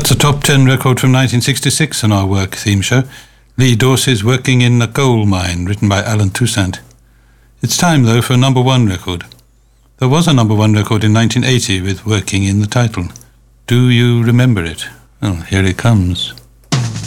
That's a top 10 record from 1966 on our work theme show. Lee Dorsey's Working in a Coal Mine, written by Alan Toussaint. It's time, though, for a number one record. There was a number one record in 1980 with Working in the title. Do you remember it? Well, here it comes.